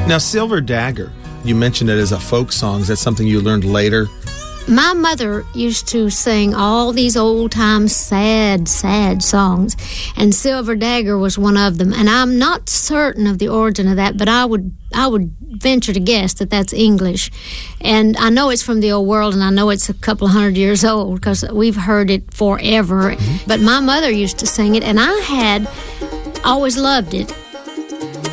Now, Silver Dagger, you mentioned it as a folk song. Is that something you learned later? My mother used to sing all these old-time sad songs, and Silver Dagger was one of them. And I'm not certain of the origin of that, but I would venture to guess that that's English. And I know it's from the old world, and I know it's a couple of 100 years old because we've heard it forever. But my mother used to sing it, and I had always loved it.